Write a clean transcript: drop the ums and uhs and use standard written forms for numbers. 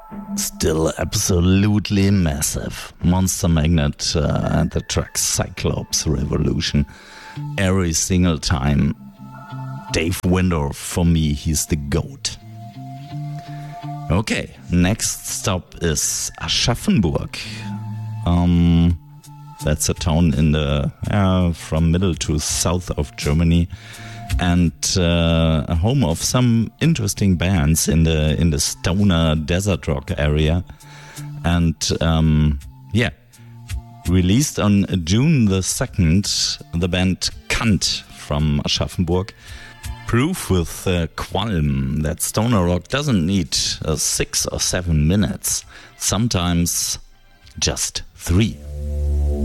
Still absolutely massive. Monster Magnet and the track Cyclops Revolution. Every single time. Dave Winder, for me, he's the GOAT. Okay, next stop is Aschaffenburg. That's a town in the from middle to south of Germany, and a home of some interesting bands in the stoner desert rock area. And released on June the 2nd, the band Kant from Aschaffenburg. Proof with Qualm that stoner rock doesn't need 6 or 7 minutes, sometimes just 3.